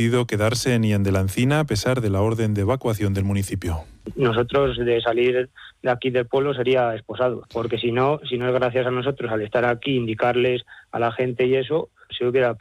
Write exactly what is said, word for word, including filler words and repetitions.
decidido quedarse en Hién de la Encina a pesar de la orden de evacuación del municipio. Nosotros de salir de aquí del pueblo sería esposado, porque si no, si no es gracias a nosotros al estar aquí, indicarles a la gente y eso, se hubiera